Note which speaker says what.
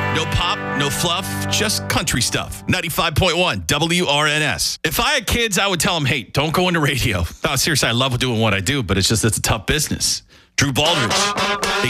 Speaker 1: No pop, no fluff, just country stuff. 95.1 WRNS. If I had kids, I would tell them, hey, don't go into radio. No, seriously, I love doing what I do, but it's a tough business. Drew Baldridge,